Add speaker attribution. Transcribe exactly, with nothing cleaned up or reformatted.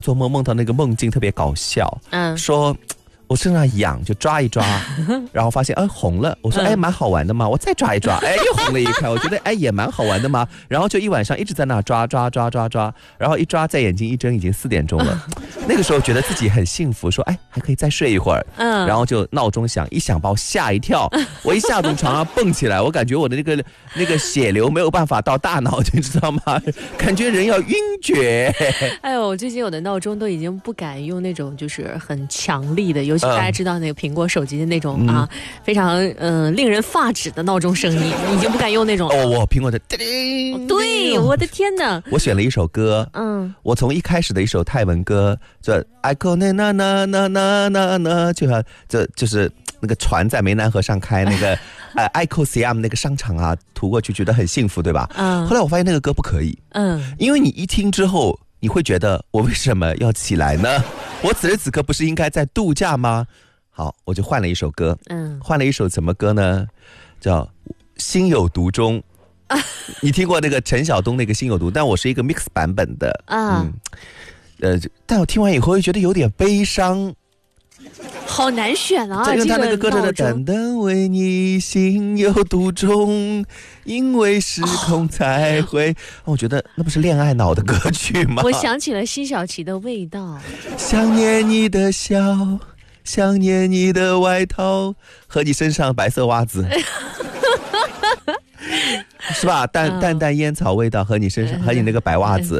Speaker 1: 做梦梦到那个梦境特别搞笑，嗯，说我身上痒就抓一抓，然后发现哎红了，我说哎蛮好玩的嘛，我再抓一抓，哎又红了一块，我觉得哎也蛮好玩的嘛，然后就一晚上一直在那抓抓抓抓抓，然后一抓在眼睛一睁已经四点钟了，那个时候觉得自己很幸福，说哎还可以再睡一会儿，嗯，然后就闹钟响一响把我吓一跳，我一下从床上蹦起来，我感觉我的那个那个血流没有办法到大脑，你知道吗？感觉人要晕厥。
Speaker 2: 哎呦，我最近我的闹钟都已经不敢用那种就是很强力的，尤其大家知道那个苹果手机的那种、嗯、啊，非常嗯、呃、令人发指的闹钟声音，已经不敢用那种。
Speaker 1: 哦，我苹果的，
Speaker 2: 对，我的天哪！
Speaker 1: 我选了一首歌，嗯，我从一开始的一首泰文歌，这 I go na na na na na na na， 就像这就是那个船在湄南河上开那个呃 Icon Siam 那个商场啊，涂过去觉得很幸福，对吧？嗯。后来我发现那个歌不可以，嗯，因为你一听之后，你会觉得我为什么要起来呢？我此时此刻不是应该在度假吗？好，我就换了一首歌，嗯，换了一首什么歌呢？叫《心有独钟》。你听过那个陈晓东那个《心有独》，但我是一个 mix 版本的啊，嗯，呃，但我听完以后会觉得有点悲伤。
Speaker 2: 好难选啊！
Speaker 1: 因为他那个歌真的单单为你心有独钟，因为时空才会、哦、我觉得那不是恋爱脑的歌曲吗？
Speaker 2: 我想起了辛晓琪的味道，
Speaker 1: 想念你的笑，想念你的外套和你身上白色袜子是吧？淡淡淡烟草味道和你身上和你那个白袜子